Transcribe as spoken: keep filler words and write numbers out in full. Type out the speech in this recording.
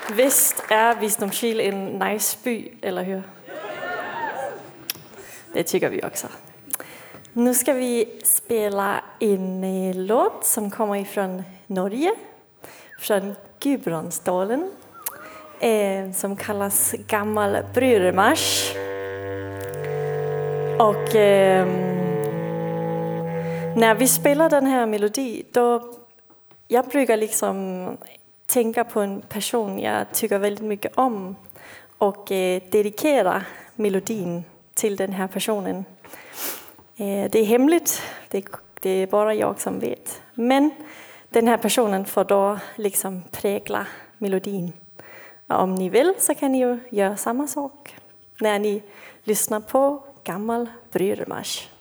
Visst är Visdomskil en nice by, eller hur? Det tycker vi också. Nu ska vi spela en eh, låt som kommer ifrån Norge, från Gudbrandsdalen, eh, som kallas Gammal Brödermarsch. Och eh, när vi spelar den här melodi, då jag brukar liksom tänka på en person jag tycker väldigt mycket om och eh, dedikera melodin till den här personen. Eh, det är hemligt, det, det är bara jag som vet. Men den här personen får då liksom prägla melodin. Och om ni vill så kan ni ju göra samma sak när ni lyssnar på Gammal Brödermarsch.